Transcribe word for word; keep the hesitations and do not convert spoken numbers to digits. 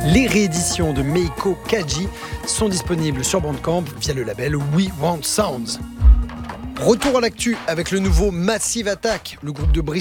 Les rééditions de Meiko Kaji sont disponibles sur Bandcamp via le label We Want Sounds. Retour à l'actu avec le nouveau Massive Attack, le groupe de Bristol